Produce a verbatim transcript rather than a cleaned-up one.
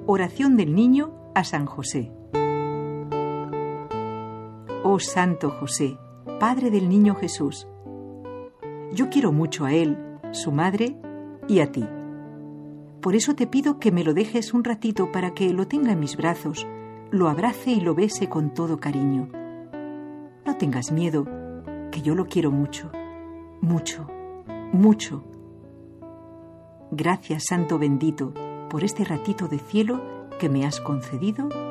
Oración del Niño a San José. Oh Santo José, Padre del Niño Jesús, yo quiero mucho a él, su madre y a ti. Por eso te pido que me lo dejes un ratito para que lo tenga en mis brazos, lo abrace y lo bese con todo cariño. No tengas miedo, que yo lo quiero mucho, mucho, mucho. Gracias, Santo bendito, por este ratito de cielo que me has concedido